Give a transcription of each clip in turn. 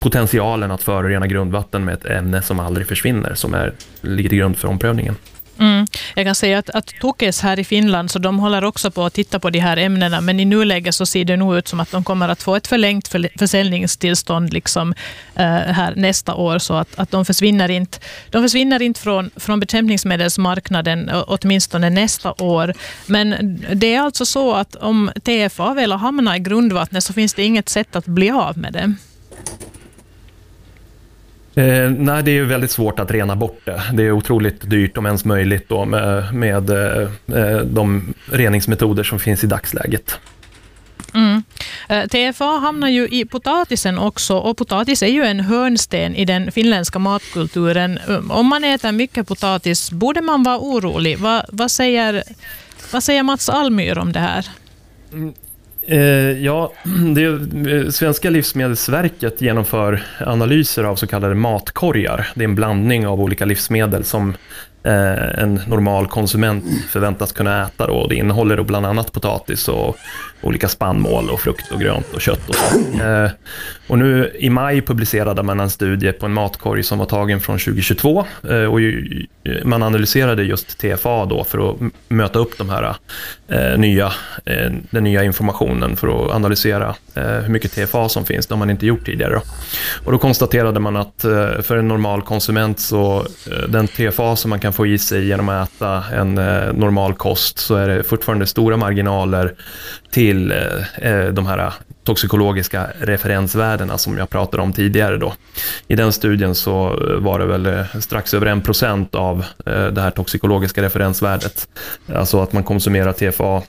potentialen att förorena grundvatten med ett ämne som aldrig försvinner, som ligger till grund för omprövningen. Jag kan säga att Tukes här i Finland, så de håller också på att titta på de här ämnena, men i nuläget så ser det nog ut som att de kommer att få ett förlängt försäljningstillstånd liksom, här nästa år, så att de försvinner inte från bekämpningsmedelsmarknaden åtminstone nästa år. Men det är alltså så att om TFA vill hamna i grundvattnet så finns det inget sätt att bli av med det. Nej, det är ju väldigt svårt att rena bort det. Det är otroligt dyrt, om ens möjligt då, med de reningsmetoder som finns i dagsläget. TFA hamnar ju i potatisen också, och potatis är ju en hörnsten i den finländska matkulturen. Om man äter mycket potatis, borde man vara orolig? Vad säger Mats Almyr om det här? Ja, Svenska livsmedelsverket genomför analyser av så kallade matkorgar. Det är en blandning av olika livsmedel som en normal konsument förväntas kunna äta då. Det innehåller då bland annat potatis och olika spannmål och frukt och grönt och kött och så. Och nu i maj publicerade man en studie på en matkorg som var tagen från 2022 och man analyserade just TFA då för att möta upp de här den nya informationen, för att analysera hur mycket TFA som finns. Det har man inte gjort tidigare då. Och då konstaterade man att för en normal konsument så den TFA som man kan få i sig genom att äta en normal kost, så är det fortfarande stora marginaler till de här toxikologiska referensvärdena som jag pratade om tidigare då. I den studien så var det väl strax över 1% av det här toxikologiska referensvärdet. Alltså att man konsumerar TFA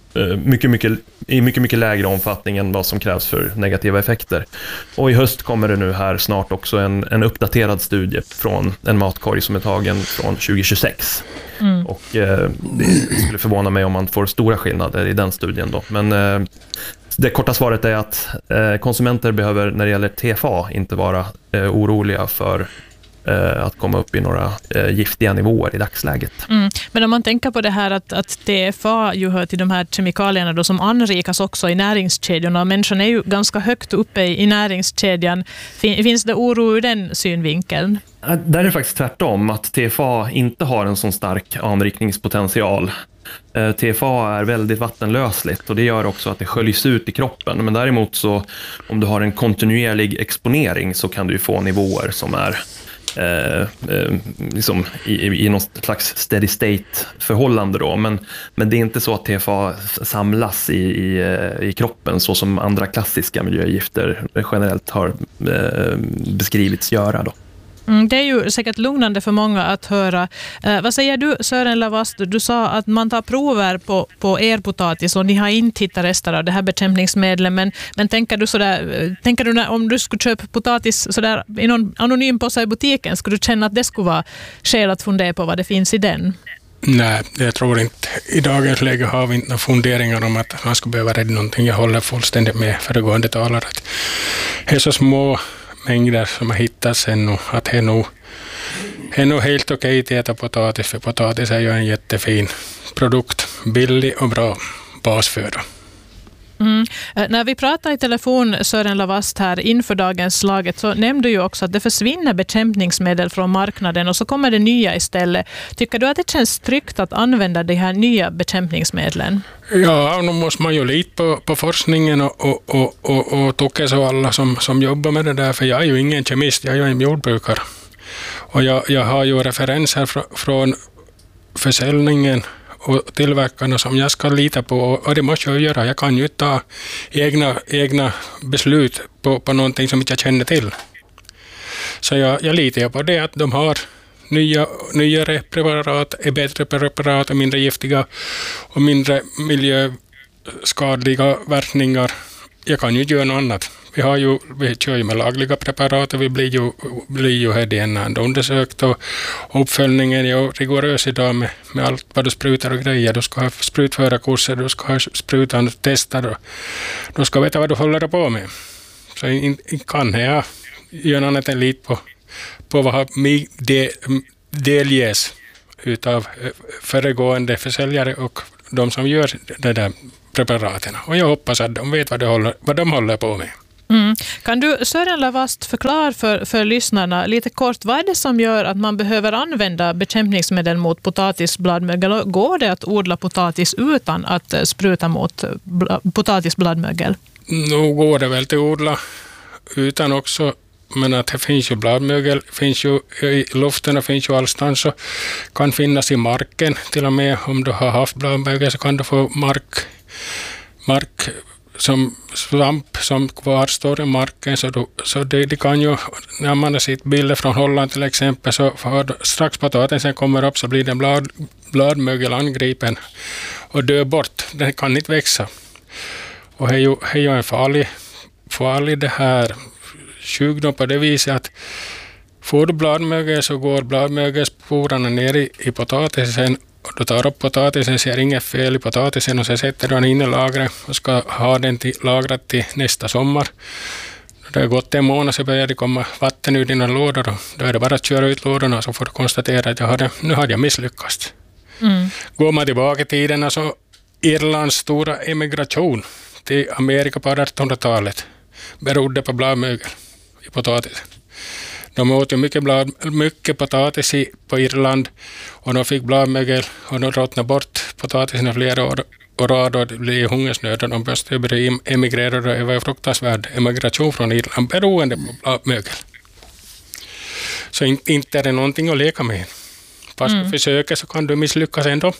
i mycket lägre omfattning än vad som krävs för negativa effekter. Och i höst kommer det nu här snart också en uppdaterad studie från en matkorg som är tagen från 2026. Och det skulle förvåna mig om man får stora skillnader i den studien då. Men det korta svaret är att konsumenter behöver, när det gäller TFA, inte vara oroliga för att komma upp i några giftiga nivåer i dagsläget. Men om man tänker på det här att TFA ju hör till de här kemikalierna då som anrikas också i näringskedjorna, och människan är ju ganska högt uppe i näringskedjan. Finns det oro ur den synvinkeln? Där är det faktiskt tvärtom, att TFA inte har en sån stark anrikningspotential. TFA är väldigt vattenlösligt och det gör också att det sköljs ut i kroppen. Men däremot så, om du har en kontinuerlig exponering, så kan du ju få nivåer som är liksom i någon slags steady state förhållande då, men det är inte så att TFA samlas i kroppen så som andra klassiska miljögifter generellt har beskrivits göra då. Det är ju säkert lugnande för många att höra. Vad säger du, Sören Lavast? Du sa att man tar prover på er potatis och ni har inte hittat rester av det här bekämpningsmedlet. Men tänker du om du skulle köpa potatis sådär i någon anonym påse i butiken, skulle du känna att det skulle vara skäl att fundera på vad det finns i den? Nej, jag tror inte. I dagens läge har vi inte några funderingar om att man ska behöva rädda någonting. Jag håller fullständigt med föregående talare att det är så små mängder som har hittats ännu, att det är nog helt okej att äta potatis, för potatis är ju en jättefin produkt, billig och bra basföda. När vi pratar i telefon, Sören Lavast, här inför dagens slaget, så nämnde du ju också att det försvinner bekämpningsmedel från marknaden och så kommer det nya istället. Tycker du att det känns tryggt att använda de här nya bekämpningsmedlen? Ja, nu måste man ju lita på forskningen och Tukes och alla som jobbar med det där, för jag är ju ingen kemist, jag är ju en jordbrukare. Och jag har ju referenser från försäljningen och tillverkarna som jag ska lita på, och det måste jag göra. Jag kan ju ta egna beslut på någonting som inte jag känner till. Så jag litar på det, att de har nyare preparat, är bättre preparat och mindre giftiga och mindre miljöskadliga verkningar. Jag kan ju göra något annat. Vi kör ju med lagliga preparat och vi blir ju här DNA undersökt, och uppföljningen är ju rigorös idag med allt vad du sprutar och grejer. Du ska ha sprutförarkurser, du ska ha sprutan testad och du ska veta vad du håller på med. Så kan jag göra annat än lite på vad delges utav föregående försäljare och de som gör det där preparaten. Och jag hoppas att de vet vad de håller på med. Kan du, Sören Lavast, förklara för lyssnarna lite kort, vad är det som gör att man behöver använda bekämpningsmedel mot potatisbladmögel? Går det att odla potatis utan att spruta mot potatisbladmögel? Nu går det väl till odla utan också, men att det finns ju bladmögel, finns ju i luften och finns ju allstans, så kan finnas i marken. Till och med om du har haft bladmögel så kan du få mark som svamp som kvarstår i marken, så det kan ju, när man har sett bilder från Holland till exempel, så strax potatisen kommer upp så blir den bladmögel angripen och dör bort, den kan inte växa. Och det är ju en farlig det här sjukdom på det viset att får du bladmögel så går bladmögelsporarna ner i potatisen. Du tar upp potatisen, ser inget fel i potatisen och så sätter du den in i lagret och ska ha den lagrat till nästa sommar. När det har gått en månad så börjar det komma vatten ur dina lådor och då är det bara att köra ut lådorna så får du konstatera att nu hade jag misslyckats. Går man tillbaka till tiden, alltså Irlands stora emigration till Amerika på 1800-talet berodde på bladmögel i potatisen. De åt ju mycket potatis på Irland och de fick bladmögel och de råttnade bort potatisen i flera år och rad och det blev hungersnöd och de började emigrera. Det var en fruktansvärd emigration från Irland beroende på bladmögel. Så inte är det någonting att leka med. Fast du försöker så kan du misslyckas ändå.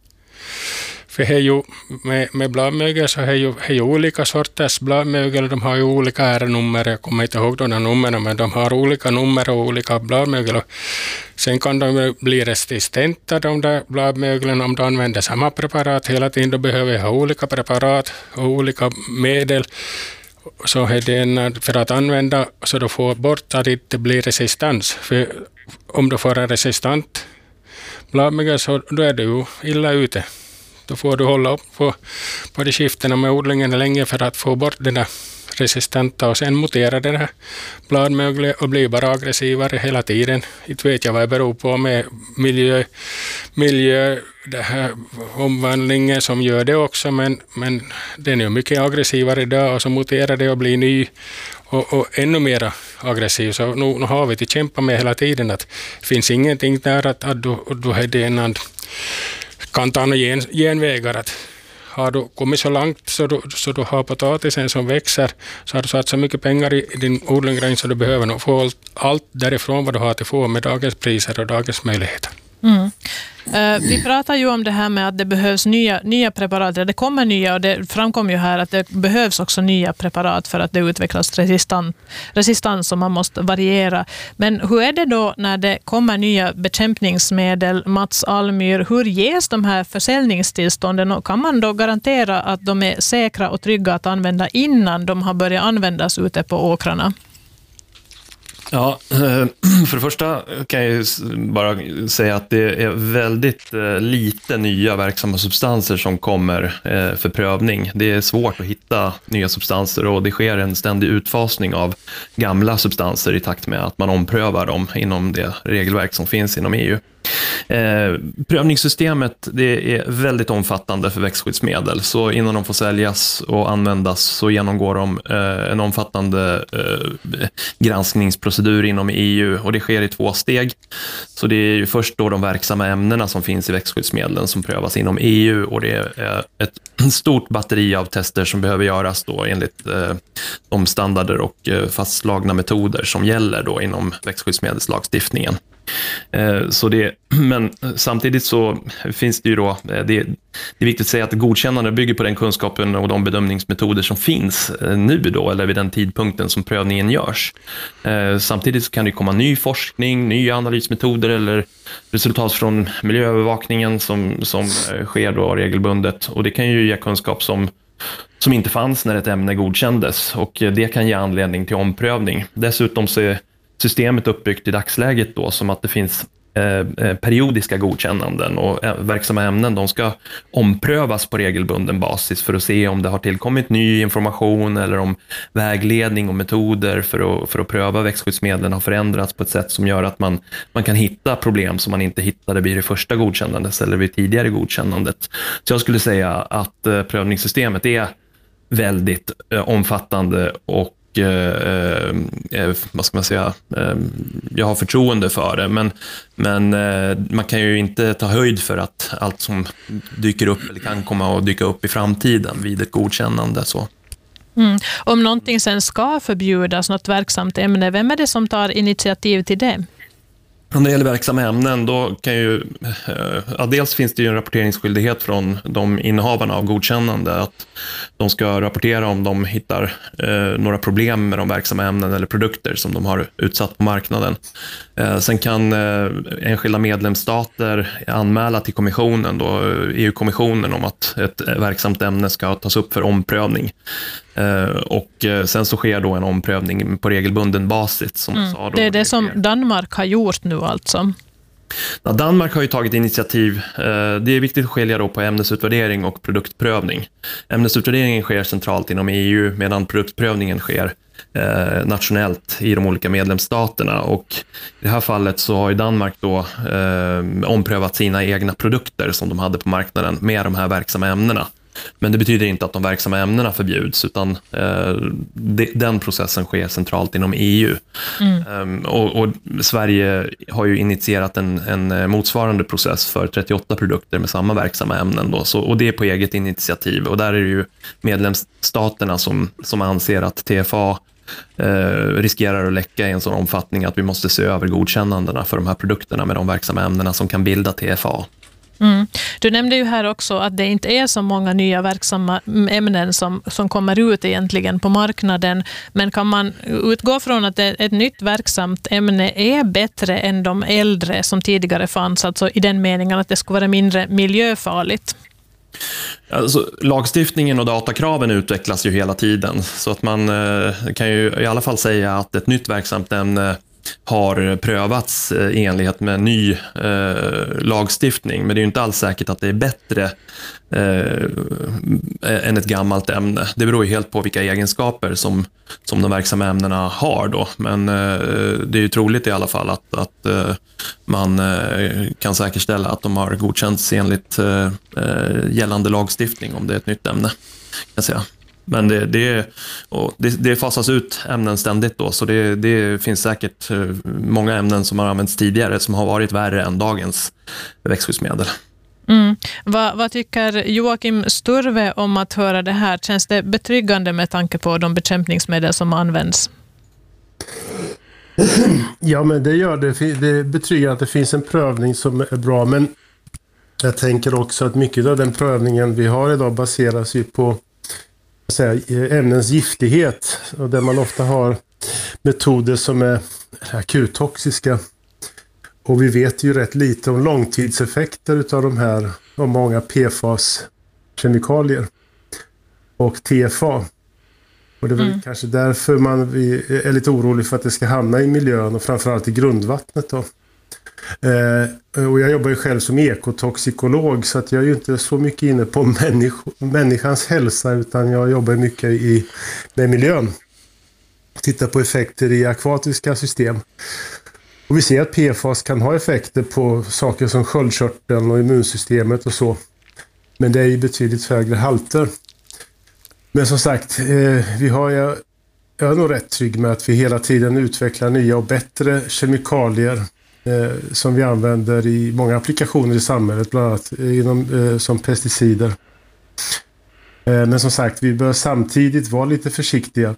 För med bladmögel så är ju olika sorters bladmögel, de har ju olika R-nummer, jag kommer inte ihåg de här numren, men de har olika nummer och olika bladmögel. Sen kan de bli resistenta, de där bladmöglen, om du använder samma preparat hela tiden, då behöver jag ha olika preparat och olika medel. Så är det för att använda så du får bort att det inte blir resistans. För om du får en resistant bladmögel så då är du ju illa ute. Då får du hålla upp på de skiftena med odlingen länge för att få bort det där resistenta och sen mutera det där bladmöglet och bli bara aggressivare hela tiden. Inte vet jag vad det beror på med miljö det här omvandlingen som gör det också, men den är mycket aggressivare idag och så muterar det och blir ny och ännu mer aggressiv. Så nu har vi att kämpa med hela tiden att det finns ingenting där att du har det kan ta några genvägar. Att har du kommit så långt så du har potatisen som växer, så har du satt så mycket pengar i din odling så du behöver nog få allt därifrån vad du har att få med dagens priser och dagens möjligheter. Vi pratar ju om det här med att det behövs nya preparat. Det kommer nya och det framkommer ju här att det behövs också nya preparat för att det utvecklas resistans och man måste variera. Men hur är det då när det kommer nya bekämpningsmedel, Mats Almyr? Hur ges de här försäljningstillstånden och kan man då garantera att de är säkra och trygga att använda innan de har börjat användas ute på åkrarna? Ja, för det första kan jag bara säga att det är väldigt lite nya verksamma substanser som kommer för prövning. Det är svårt att hitta nya substanser och det sker en ständig utfasning av gamla substanser i takt med att man omprövar dem inom det regelverk som finns inom EU. Prövningssystemet det är väldigt omfattande för växtskyddsmedel, så innan de får säljas och användas så genomgår de en omfattande granskningsprocedur inom EU och det sker i 2 steg. Så det är ju först då de verksamma ämnena som finns i växtskyddsmedlen som prövas inom EU och det är ett stort batteri av tester som behöver göras då enligt de standarder och fastslagna metoder som gäller då inom växtskyddsmedelslagstiftningen. Men samtidigt så finns det ju då, det är viktigt att säga att godkännande bygger på den kunskapen och de bedömningsmetoder som finns nu då, eller vid den tidpunkten som prövningen görs. Samtidigt så kan det komma ny forskning, nya analysmetoder eller resultat från miljöövervakningen som sker då regelbundet och det kan ju ge kunskap som inte fanns när ett ämne godkändes och det kan ge anledning till omprövning. Dessutom så är systemet uppbyggt i dagsläget då som att det finns periodiska godkännanden och verksamma ämnen de ska omprövas på regelbunden basis för att se om det har tillkommit ny information eller om vägledning och metoder för att pröva växtskyddsmedlen har förändrats på ett sätt som gör att man kan hitta problem som man inte hittade vid det första godkännandet eller vid tidigare godkännandet. Så jag skulle säga att prövningssystemet är väldigt omfattande och vad ska man säga, jag har förtroende för det, men man kan ju inte ta höjd för att allt som dyker upp eller kan komma att dyka upp i framtiden vid ett godkännande. Så. Om någonting sen ska förbjudas, något verksamt ämne, vem är det som tar initiativ till det? Om det gäller verksamma ämnen, då kan ju, dels finns det ju en rapporteringsskyldighet från de innehavarna av godkännande att de ska rapportera om de hittar några problem med de verksamma ämnen eller produkter som de har utsatt på marknaden. Sen kan enskilda medlemsstater anmäla till kommissionen, då, EU-kommissionen, om att ett verksamt ämne ska tas upp för omprövning. Och sen så sker då en omprövning på regelbunden basis. Som sa då, det är det som Danmark har gjort nu alltså? Ja, Danmark har ju tagit initiativ. Det är viktigt att skilja då på ämnesutvärdering och produktprövning. Ämnesutvärderingen sker centralt inom EU medan produktprövningen sker nationellt i de olika medlemsstaterna, och i det här fallet så har ju Danmark då omprövat sina egna produkter som de hade på marknaden med de här verksamma ämnena. Men det betyder inte att de verksamma ämnena förbjuds, utan den processen sker centralt inom EU. Och Sverige har ju initierat en motsvarande process för 38 produkter med samma verksamma ämnen. Då. Och det är på eget initiativ. Och där är det ju medlemsstaterna som anser att TFA riskerar att läcka i en sån omfattning att vi måste se över godkännandena för de här produkterna med de verksamma ämnena som kan bilda TFA. Du nämnde ju här också att det inte är så många nya verksamma ämnen som kommer ut egentligen på marknaden. Men kan man utgå från att ett nytt verksamt ämne är bättre än de äldre som tidigare fanns? Alltså i den meningen att det ska vara mindre miljöfarligt? Alltså, lagstiftningen och datakraven utvecklas ju hela tiden. Så att man kan ju i alla fall säga att ett nytt verksamt ämne har prövats i enlighet med ny lagstiftning, men det är ju inte alls säkert att det är bättre än ett gammalt ämne. Det beror ju helt på vilka egenskaper som de verksamma ämnena har då, men det är ju troligt i alla fall att man kan säkerställa att de har godkänts enligt gällande lagstiftning om det är ett nytt ämne, kan jag säga. Men det fasas ut ämnen ständigt då, så det finns säkert många ämnen som har använts tidigare som har varit värre än dagens växtskyddsmedel. Vad tycker Joakim Sturve om att höra det här? Känns det betryggande med tanke på de bekämpningsmedel som används? Ja, men det gör det. Det betyder att det finns en prövning som är bra, men jag tänker också att mycket av den prövningen vi har idag baseras ju på ämnens giftighet, och där man ofta har metoder som är akuttoxiska, och vi vet ju rätt lite om långtidseffekter utav de här, av många PFAS-kemikalier och TFA, och det är väl kanske därför vi är lite orolig för att det ska hamna i miljön och framförallt i grundvattnet då. Och jag jobbar ju själv som ekotoxikolog, så att jag är ju inte så mycket inne på människans hälsa, utan jag jobbar mycket med miljön. Tittar på effekter i akvatiska system. Och vi ser att PFAS kan ha effekter på saker som sköldkörteln och immunsystemet och så. Men det är i betydligt högre halter. Men som sagt, jag är nog rätt trygg med att vi hela tiden utvecklar nya och bättre kemikalier som vi använder i många applikationer i samhället, bland annat som pesticider. Men som sagt, vi bör samtidigt vara lite försiktiga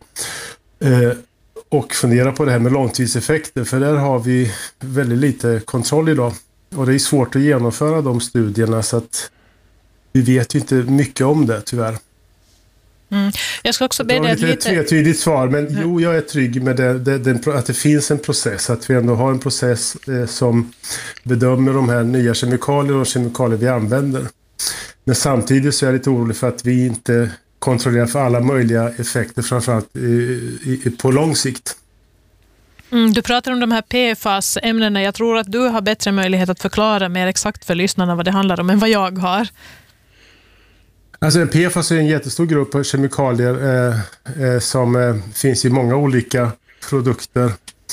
och fundera på det här med långtidseffekter, för där har vi väldigt lite kontroll idag. Och det är svårt att genomföra de studierna, så att vi vet ju inte mycket om det, tyvärr. Jag ska också be det dig lite tvetydigt svar, men jo, jag är trygg med att det finns en process, att vi ändå har en process som bedömer de här nya kemikalier och kemikalier vi använder. Men samtidigt så är jag lite orolig för att vi inte kontrollerar för alla möjliga effekter, framförallt på lång sikt. Du pratar om de här PFAS-ämnena. Jag tror att du har bättre möjlighet att förklara mer exakt för lyssnarna vad det handlar om än vad jag har. Alltså PFAS är en jättestor grupp av kemikalier som finns i många olika produkter.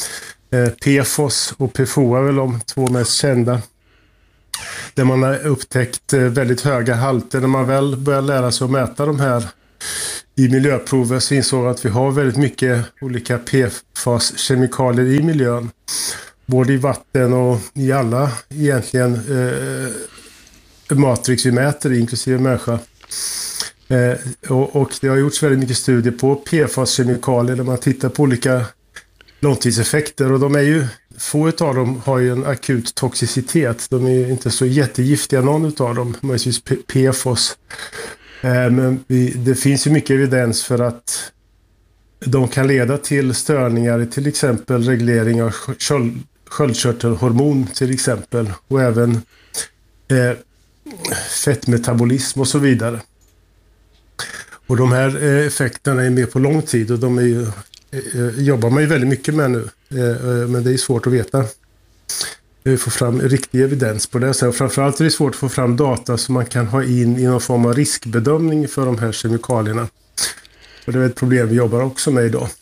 PFOS och PFOA är väl de två mest kända. Där man har upptäckt väldigt höga halter. När man väl börjar lära sig att mäta de här i miljöprover så insåg att vi har väldigt mycket olika PFAS-kemikalier i miljön. Både i vatten och i alla egentligen matrix vi mäter, inklusive människa. Och det har gjorts väldigt mycket studier på PFAS-kemikalier där man tittar på olika långtidseffekter, och de är ju, få av dem har ju en akut toxicitet. De är ju inte så jättegiftiga, någon av dem, möjligtvis PFAS. Men det finns ju mycket evidens för att de kan leda till störningar i till exempel reglering av sköldkörtelhormon till exempel, och även fettmetabolism och så vidare. Och de här effekterna är med på lång tid, och de är ju, jobbar man ju väldigt mycket med nu, men det är svårt att veta. Få fram riktig evidens på det. Så framförallt är det svårt att få fram data som man kan ha in i någon form av riskbedömning för de här kemikalierna. Och det är ett problem vi jobbar också med idag.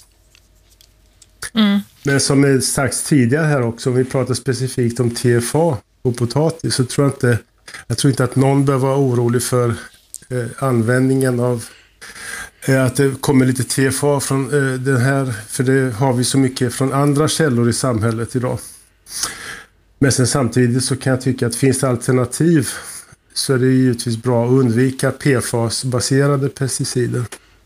Men som är sagt tidigare här också, om vi pratar specifikt om TFA och potatis, så tror jag tror inte att någon behöver vara orolig för användningen av att det kommer lite TFA från den här, för det har vi så mycket från andra källor i samhället idag. Men sen samtidigt så kan jag tycka att finns det alternativ så är det givetvis bra att undvika PFAS-baserade pesticider.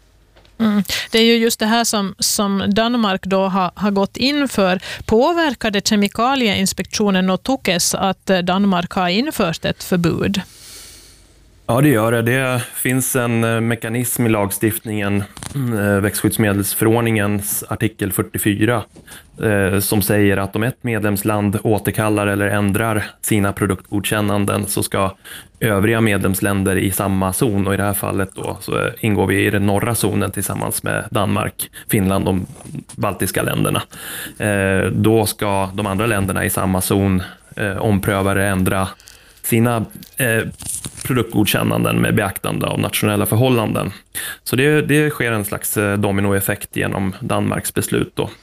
Det är ju just det här som Danmark då har gått in för. Påverkade Kemikalieinspektionen och Tukes att Danmark har infört ett förbud? Ja, det gör det. Det finns en mekanism i lagstiftningen, växtskyddsmedelsförordningens artikel 44, som säger att om ett medlemsland återkallar eller ändrar sina produktgodkännanden så ska övriga medlemsländer i samma zon, och i det här fallet då så ingår vi i den norra zonen tillsammans med Danmark, Finland och de baltiska länderna. Då ska de andra länderna i samma zon ompröva eller ändra sina produktgodkännanden med beaktande av nationella förhållanden. Så det sker en slags dominoeffekt genom Danmarks beslut då.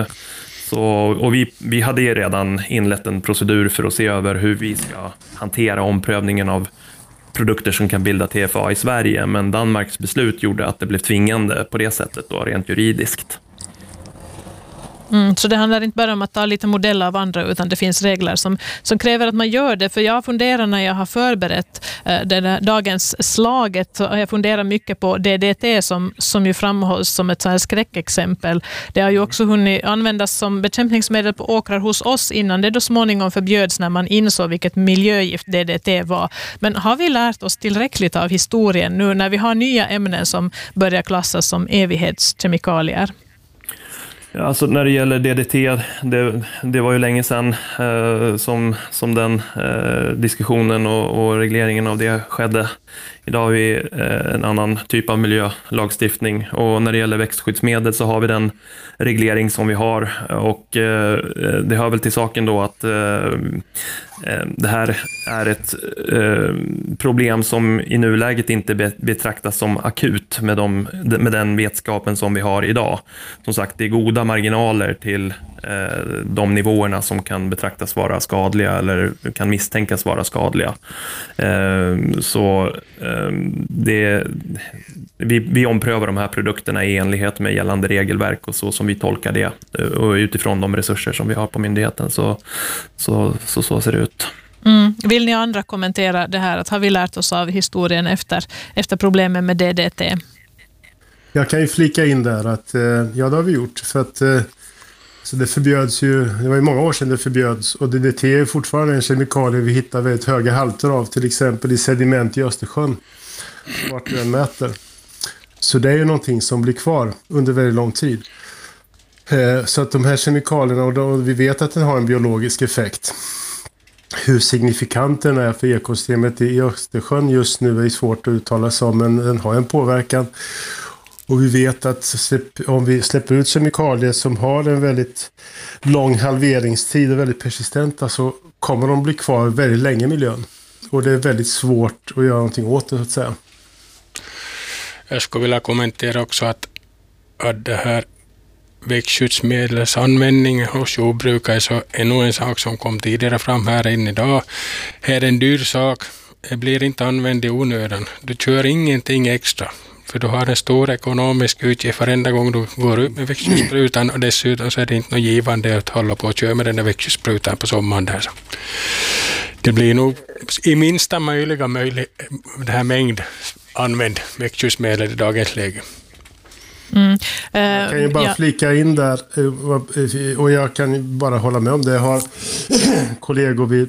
Och vi hade ju redan inlett en procedur för att se över hur vi ska hantera omprövningen av produkter som kan bilda TFA i Sverige, men Danmarks beslut gjorde att det blev tvingande på det sättet då, rent juridiskt. Så det handlar inte bara om att ta lite modeller av andra, utan det finns regler som kräver att man gör det. För jag funderar när jag har förberett dagens slaget, och jag funderar mycket på DDT som ju framhålls som ett så här skräckexempel. Det har ju också hunnit användas som bekämpningsmedel på åkrar hos oss innan det då småningom förbjöds när man insåg vilket miljögift DDT var. Men har vi lärt oss tillräckligt av historien nu när vi har nya ämnen som börjar klassas som evighetskemikalier? Ja, alltså när det gäller DDT, det var ju länge sedan som den diskussionen och regleringen av det skedde. Idag har vi en annan typ av miljölagstiftning, och när det gäller växtskyddsmedel så har vi den reglering som vi har, och det hör väl till saken då att det här är ett problem som i nuläget inte betraktas som akut med den vetskapen som vi har idag. Som sagt, det är goda marginaler till de nivåerna som kan betraktas vara skadliga eller kan misstänkas vara skadliga. Så vi omprövar de här produkterna i enlighet med gällande regelverk och så som vi tolkar det, och utifrån de resurser som vi har på myndigheten, så ser det ut. Vill ni andra kommentera det här, att har vi lärt oss av historien efter problemen med DDT? Jag kan ju flika in där att ja, det har vi gjort, för att så det förbjöds ju, det var ju många år sedan det förbjöds, och DDT är fortfarande en kemikalie vi hittar väldigt höga halter av, till exempel i sediment i Östersjön, vart du än mäter. Så det är ju någonting som blir kvar under väldigt lång tid. Så att de här kemikalierna, och vi vet att den har en biologisk effekt. Hur signifikant den är för ekosystemet i Östersjön just nu är svårt att uttala sig om, men den har en påverkan. Och vi vet att om vi släpper ut kemikalier som har en väldigt lång halveringstid och väldigt persistenta, så kommer de bli kvar väldigt länge i miljön. Och det är väldigt svårt att göra någonting åt det, så att säga. Jag skulle vilja kommentera också att det här växtskyddsmedelsanvändningen hos jordbrukare så är nog en sak som kom tidigare fram här in idag. Här är en dyr sak. Det blir inte använd i onödan. Du kör ingenting extra. För du har en stor ekonomisk utgift varenda gång du går ut med växtljussprutan, och dessutom så är det inte något givande att hålla på och köra med den där växtljussprutan på sommaren där. Så det blir nog i minsta möjliga det här mängd använd växtljusmedel i dagens läge. Jag kan ju bara flika in där, och jag kan ju bara hålla med om det. Jag har kollegor vid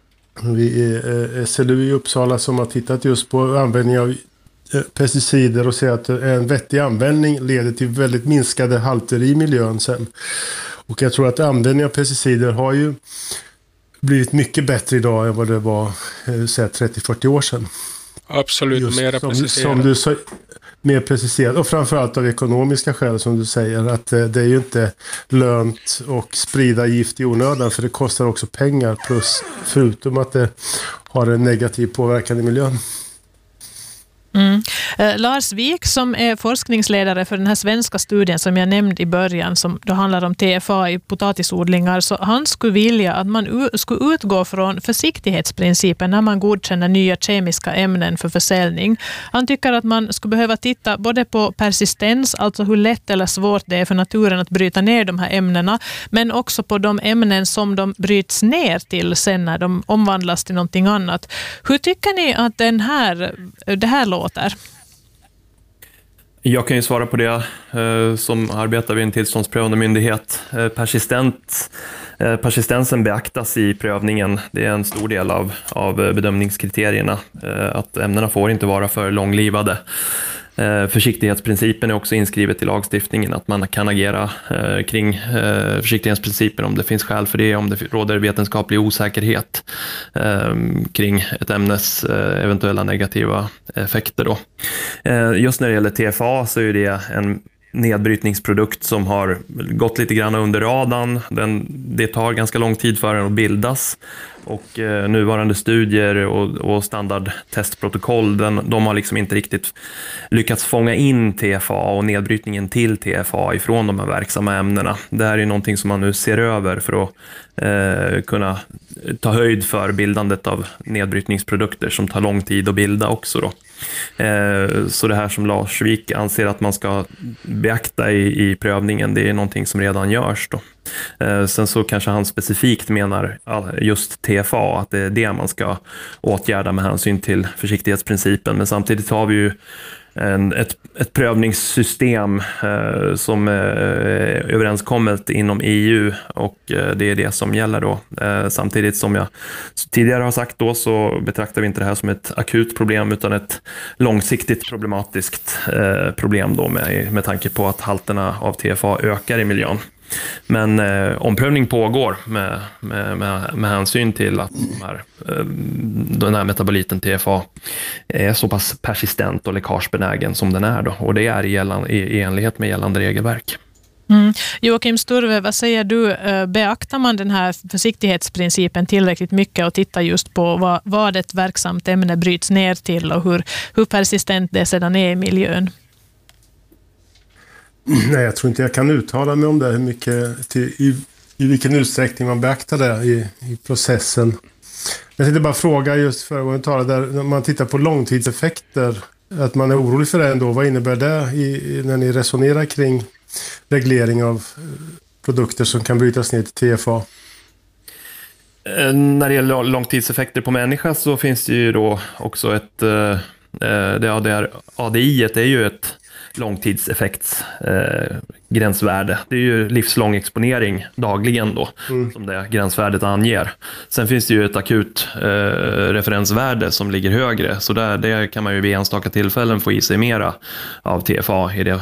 SLU i Uppsala som har tittat just på användning av pesticider och säger att en vettig användning leder till väldigt minskade halter i miljön sen. Och jag tror att användning av pesticider har ju blivit mycket bättre idag än vad det var 30-40 år sedan. Absolut, just mer preciserat. Som du sa, mer preciserat, och framförallt av ekonomiska skäl som du säger, att det är ju inte lönt att sprida gift i onödan, för det kostar också pengar, plus förutom att det har en negativ påverkan i miljön. Lars Wik, som är forskningsledare för den här svenska studien som jag nämnde i början, som då handlar om TFA i potatisodlingar, så han skulle vilja att man skulle utgå från försiktighetsprincipen när man godkänner nya kemiska ämnen för försäljning. Han tycker att man skulle behöva titta både på persistens, alltså hur lätt eller svårt det är för naturen att bryta ner de här ämnena, men också på de ämnen som de bryts ner till sen när de omvandlas till någonting annat. Hur tycker ni att det här låter? Jag kan ju svara på det som arbetar vid en tillståndsprövande myndighet. Persistensen beaktas i prövningen. Det är en stor del av bedömningskriterierna. Att ämnena får inte vara för långlivade. Försiktighetsprincipen är också inskrivet i lagstiftningen, att man kan agera kring försiktighetsprincipen om det finns skäl för det, om det råder vetenskaplig osäkerhet kring ett ämnes eventuella negativa effekter då. Just när det gäller TFA så är det en nedbrytningsprodukt som har gått lite grann under radarn. Det tar ganska lång tid för den att bildas, och nuvarande studier och standardtestprotokoll, de har liksom inte riktigt lyckats fånga in TFA och nedbrytningen till TFA ifrån de här verksamma ämnena. Det här är någonting som man nu ser över för att kunna ta höjd för bildandet av nedbrytningsprodukter som tar lång tid att bilda också då. Så det här som Lars Wik anser att man ska beakta i prövningen, det är någonting som redan görs då. Sen så kanske han specifikt menar just TFA, att det är det man ska åtgärda med hänsyn till försiktighetsprincipen, men samtidigt har vi ju ett prövningssystem som är överenskommet inom EU, och det är det som gäller då. Samtidigt som jag tidigare har sagt då, så betraktar vi inte det här som ett akut problem utan ett långsiktigt problematiskt problem då med tanke på att halterna av TFA ökar i miljön. Men omprövning pågår med hänsyn till att den här metaboliten TFA är så pass persistent och läckagebenägen som den är då, och det är i enlighet med gällande regelverk. Joakim Sturve, vad säger du? Beaktar man den här försiktighetsprincipen tillräckligt mycket och tittar just på vad ett verksamt ämne bryts ner till och hur persistent det sedan är i miljön? Nej, jag tror inte jag kan uttala mig om det, hur mycket i vilken utsträckning man beaktar det i processen. Jag tänkte bara fråga just föregående talare, där när man tittar på långtidseffekter, att man är orolig för det ändå. Vad innebär det när ni resonerar kring reglering av produkter som kan brytas ner till TFA? När det gäller långtidseffekter på människa så finns det ju då också ADI-et är ju ett långtidseffektsgränsvärde. Det är ju livslång exponering dagligen då, som det gränsvärdet anger. Sen finns det ju ett akut referensvärde som ligger högre, så där kan man ju vid enstaka tillfällen få i sig mera av TFA i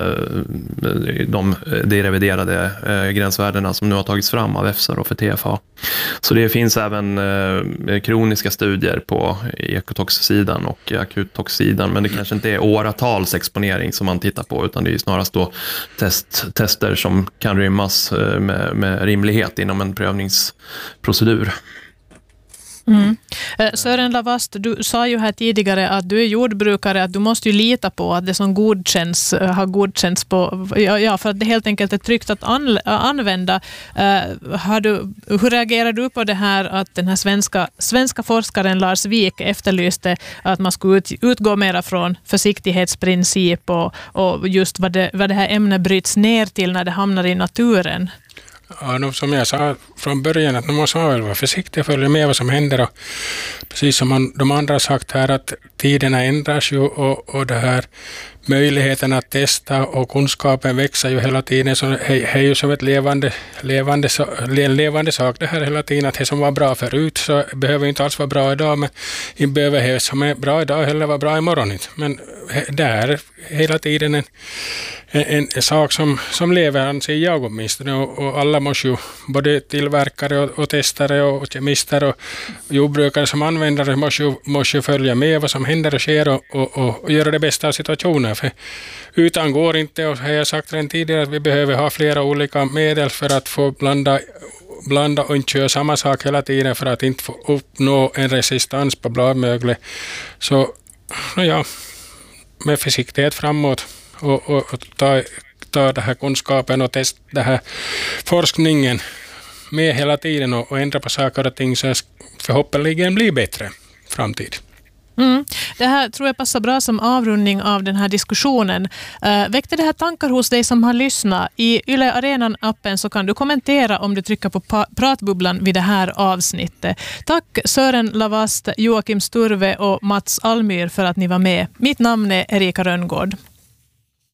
de reviderade gränsvärdena som nu har tagits fram av EFSA för TFA. Så det finns även kroniska studier på ekotoxsidan och akuttoxsidan, men det kanske inte är åratals exponering som man tittar på, utan det är snarast då tester som kan rymmas med rimlighet inom en prövningsprocedur. Sören Lavast, du sa ju här tidigare att du är jordbrukare, att du måste ju lita på att det som godkänns har godkänts på, för att det helt enkelt är tryggt att använda. Hur reagerar du på det här att den här svenska forskaren Lars Wik efterlyste att man skulle utgå mera från försiktighetsprincip och just vad det här ämnet bryts ner till när det hamnar i naturen? Ja, som jag sa från början, att man måste vara försiktig och följa med vad som händer. Och precis som de andra har sagt här, att tiderna ändras ju och det här möjligheten att testa och kunskapen växer ju hela tiden. Så det är ju som ett levande sak det här hela tiden. Att det som var bra förut så behöver inte alls vara bra idag, men inte behöver det som är bra idag heller vara bra imorgon. Men det är hela tiden en sak som lever, anser jag åtminstone, och alla måste ju, både tillverkare och testare och kemister och jordbrukare som användare måste ju följa med vad som händer och sker och göra det bästa av situationen. För utan går inte, och jag har sagt redan tidigare, att vi behöver ha flera olika medel för att få blanda och inte köra samma sak hela tiden för att inte få uppnå en resistans på bladmögel. Så med försiktighet framåt och ta den här kunskapen och testa den här forskningen med hela tiden och ändra på saker och ting så förhoppningsvis blir bättre framtid. Det här tror jag passar bra som avrundning av den här diskussionen. Väckte det här tankar hos dig som har lyssnat? I Yle Arenan-appen så kan du kommentera om du trycker på pratbubblan vid det här avsnittet. Tack Sören Lavast, Joakim Sturve och Mats Almyr för att ni var med. Mitt namn är Erika Rönngård.